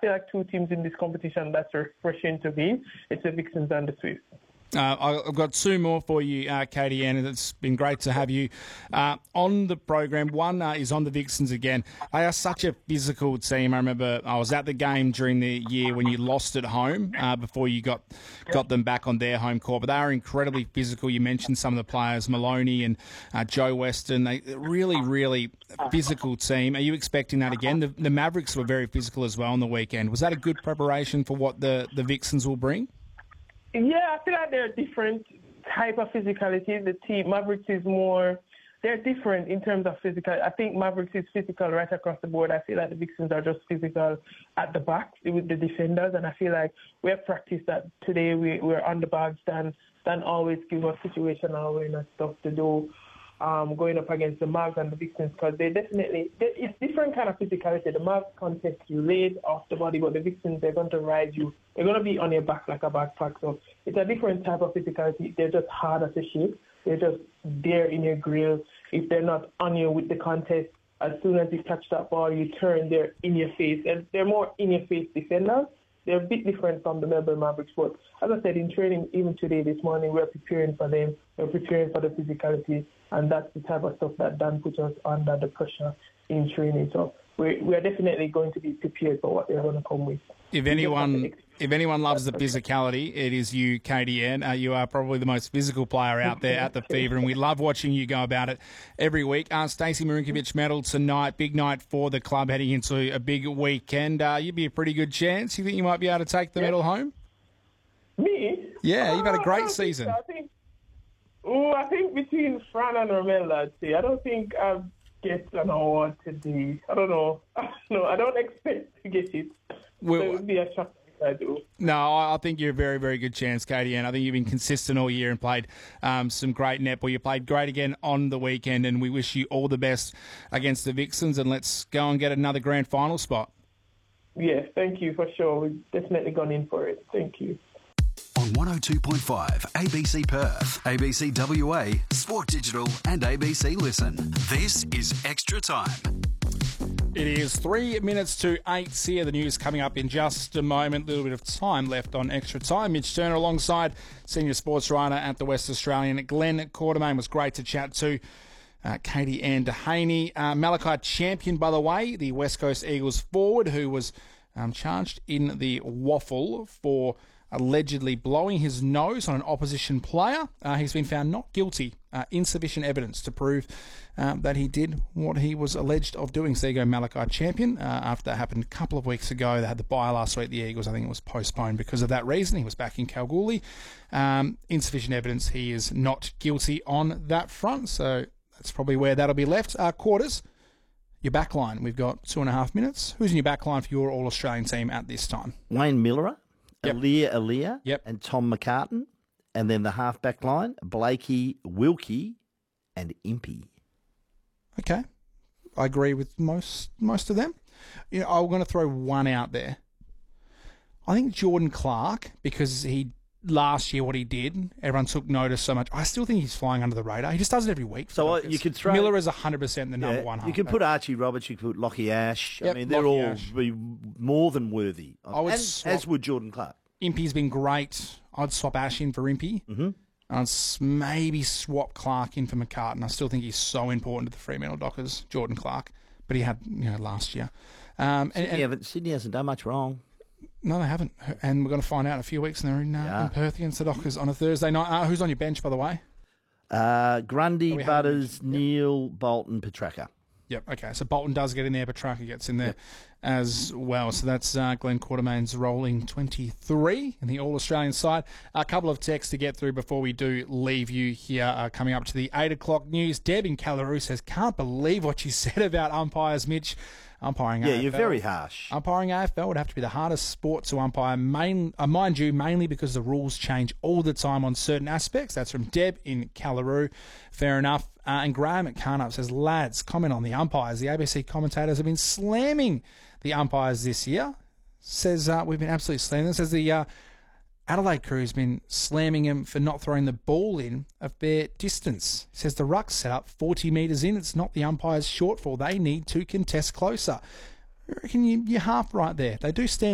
feel like two teams in this competition that's refreshing to me. It's the Vixens and the Swifts. I've got two more for you, Katie Ann, and it's been great to have you on the program. One is on the Vixens again. They are such a physical team. I remember I was at the game during the year when you lost at home before you got them back on their home court, but they are incredibly physical. You mentioned some of the players, Maloney and Joe Weston. They really, really physical team. Are you expecting that again? The Mavericks were very physical as well on the weekend. Was that a good preparation for what the Vixens will bring? Yeah, I feel like they're a different type of physicality. The team Mavericks is more, they're different in terms of physical. I think Mavericks is physical right across the board. I feel like the Vixens are just physical at the back with the defenders, and I feel like we have practiced that today. We're on the bags than always give us situational awareness stuff to do. Going up against the Mavs and the Vixens, because it's different kind of physicality. The Mavs contest you laid off the body, but the Vixens, they're going to ride you. They're going to be on your back like a backpack. So it's a different type of physicality. They're just harder to shape. They're just there in your grill. If they're not on you with the contest, as soon as you catch that ball, you turn, they're in your face. And they're more in your face defenders. They're a bit different from the Melbourne Mavericks, but as I said, in training, even today, this morning, we're preparing for them. We're preparing for the physicality, and that's the type of stuff that Dan puts us under the pressure in training. So we are definitely going to be prepared for what they're going to come with. If anyone loves the physicality, it is you, Katie Ann. You are probably the most physical player out there at the Fever, and we love watching you go about it every week. Stacey Marinkovic medal tonight, big night for the club heading into a big weekend. You'd be a pretty good chance. You think you might be able to take the medal home? Me? Yeah, you've had a great season. I think between Fran and Romelda, I'd say. I don't think I'll get an award today. I don't know. I don't expect to get it. So it would be a shock if I do. No, I think you're a very, very good chance, Katie, and I think you've been consistent all year and played some great netball. You played great again on the weekend, and we wish you all the best against the Vixens, and let's go and get another grand final spot. Yes, thank you for sure. We've definitely gone in for it. Thank you. On 102.5 ABC Perth, ABC WA, Sport Digital and ABC Listen. This is Extra Time. It is 3 minutes to 8 here. The news coming up in just a moment. A little bit of time left on Extra Time. Mitch Turner alongside senior sports writer at the West Australian, Glenn Quartermain. Was great to chat to. Katie Ann Dehaney. Malachi Champion, by the way, the West Coast Eagles forward who was charged in the waffle for allegedly blowing his nose on an opposition player. He's been found not guilty. Insufficient evidence to prove that he did what he was alleged of doing. So there you go, Malachi Champion. After that happened a couple of weeks ago, they had the bye last week. The Eagles, I think it was postponed because of that reason. He was back in Kalgoorlie. Insufficient evidence. He is not guilty on that front. So that's probably where that'll be left. Quarters, your back line. We've got 2.5 minutes. Who's in your back line for your All-Australian team at this time? Wayne Miller. Yep. Aaliyah, Yep. and Tom McCartan. And then the half-back line, Blakey, Wilkie, and Impey. Okay. I agree with most of them. You know, I'm going to throw one out there. I think Jordan Clark, because last year what he did, everyone took notice so much. I still think he's flying under the radar. He just does it every week. So you could throw... Miller is 100% the number one half. You could put Archie Roberts, you could put Lockie Ash. Yep, I mean, they're Lockie all Ash. be more than worthy. As would Jordan Clark. Impey's been great. I'd swap Ash in for Impey. Mm-hmm. I'd maybe swap Clark in for McCartan. I still think he's so important to the Fremantle Dockers, Jordan Clark. But he had, last year. Sydney hasn't done much wrong. No, they haven't. And we're going to find out in a few weeks. And they're in Perth against the Dockers on a Thursday night. Who's on your bench, by the way? Grundy, Butters, Neil, Bolton, Petraka. Yep, okay. So Bolton does get in there, Petraka gets in there as well. So that's Glenn Quartermain's rolling 23 in the All-Australian side. A couple of texts to get through before we do leave you here coming up to the 8 o'clock news. Deb in Callaroo says, can't believe what you said about umpires, Mitch. Umpiring AFL. Yeah, you're very harsh. Umpiring AFL would have to be the hardest sport to umpire, mind you, mainly because the rules change all the time on certain aspects. That's from Deb in Callaroo. Fair enough. And Graham at Carnup says, lads, comment on the umpires. The ABC commentators have been slamming the umpires this year. Says we've been absolutely slamming them. Says the Adelaide crew has been slamming him for not throwing the ball in a fair distance. He says the ruck's set up 40 metres in. It's not the umpire's shortfall. They need to contest closer. I reckon you're half right there. They do stand